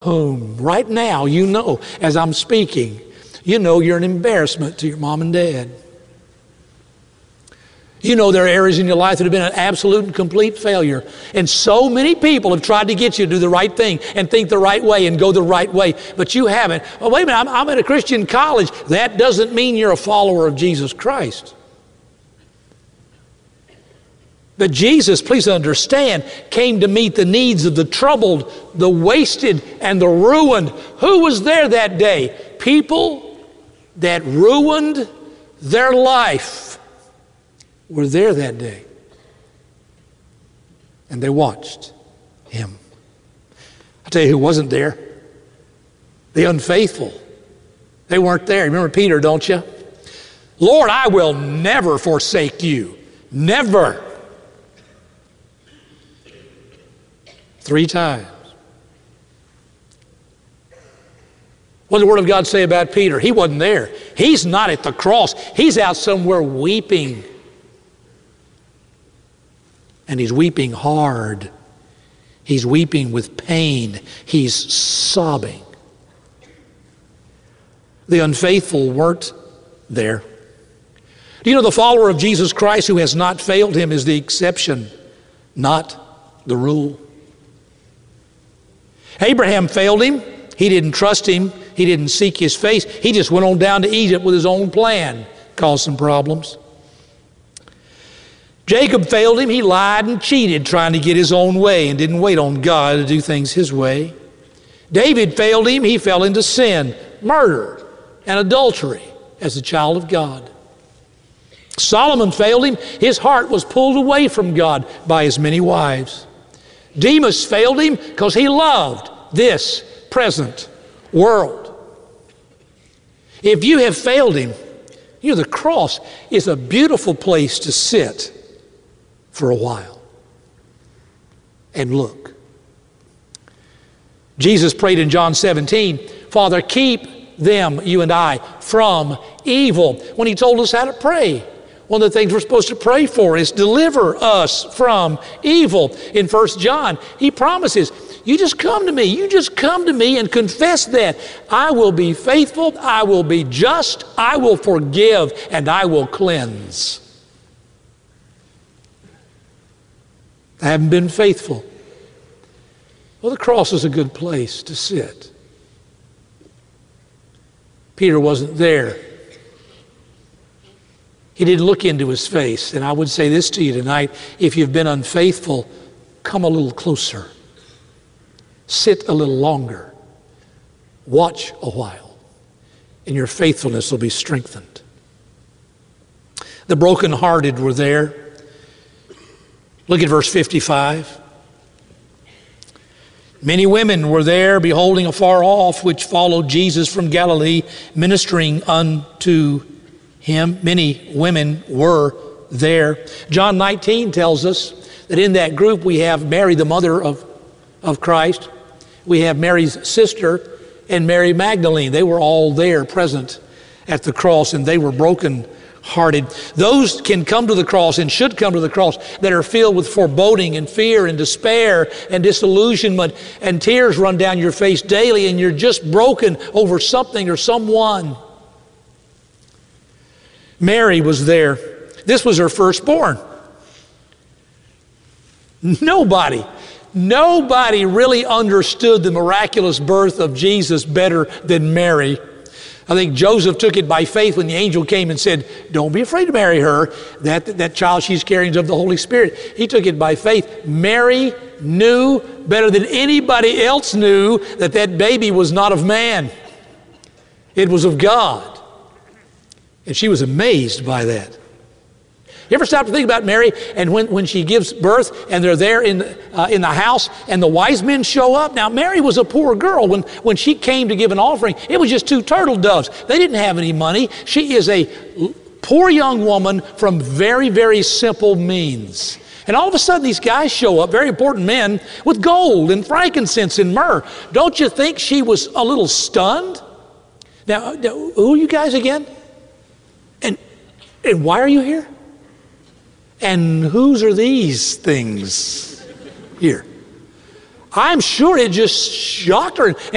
whom right now you know, as I'm speaking, you know you're an embarrassment to your mom and dad. You know there are areas in your life that have been an absolute and complete failure. And so many people have tried to get you to do the right thing and think the right way and go the right way, but you haven't. Oh, wait a minute, I'm at a Christian college. That doesn't mean you're a follower of Jesus Christ. But Jesus, please understand, came to meet the needs of the troubled, the wasted, and the ruined. Who was there that day? People that ruined their life were there that day. And they watched him. I'll tell you who wasn't there. The unfaithful. They weren't there. Remember Peter, don't you? Lord, I will never forsake you. Never. 3 times. What did the Word of God say about Peter? He wasn't there. He's not at the cross. He's out somewhere weeping. And he's weeping hard. He's weeping with pain. He's sobbing. The unfaithful weren't there. Do you know the follower of Jesus Christ who has not failed him is the exception, not the rule? Abraham failed him. He didn't trust him. He didn't seek his face. He just went on down to Egypt with his own plan. Caused some problems. Jacob failed him. He lied and cheated, trying to get his own way and didn't wait on God to do things his way. David failed him. He fell into sin, murder, and adultery as a child of God. Solomon failed him. His heart was pulled away from God by his many wives. Demas failed him because he loved this present world. If you have failed him, you know, the cross is a beautiful place to sit for a while and look. Jesus prayed in John 17, Father, keep them, you and I, from evil. When he told us how to pray, one of the things we're supposed to pray for is deliver us from evil. In 1 John, he promises, you just come to me. You just come to me and confess that. I will be faithful. I will be just. I will forgive and I will cleanse. I haven't been faithful. Well, the cross is a good place to sit. Peter wasn't there. He didn't look into his face. And I would say this to you tonight, if you've been unfaithful, come a little closer. Sit a little longer. Watch a while. And your faithfulness will be strengthened. The brokenhearted were there. Look at verse 55. Many women were there, beholding afar off, which followed Jesus from Galilee, ministering unto him. Many women were there. John 19 tells us that in that group we have Mary, the mother of Christ. We have Mary's sister and Mary Magdalene. They were all there present at the cross, and they were broken-hearted. Those can come to the cross and should come to the cross that are filled with foreboding and fear and despair and disillusionment, and tears run down your face daily, and you're just broken over something or someone. Mary was there. This was her firstborn. Nobody really understood the miraculous birth of Jesus better than Mary. I think Joseph took it by faith when the angel came and said, don't be afraid to marry her. That child she's carrying is of the Holy Spirit. He took it by faith. Mary knew better than anybody else knew that baby was not of man. It was of God. And she was amazed by that. You ever stop to think about Mary and when she gives birth and they're there in the house and the wise men show up? Now, Mary was a poor girl. When she came to give an offering, it was just 2 turtle doves. They didn't have any money. She is a poor young woman from very, very simple means. And all of a sudden, these guys show up, very important men, with gold and frankincense and myrrh. Don't you think she was a little stunned? Now, who are you guys again? And why are you here? And whose are these things here? I'm sure it just shocked her.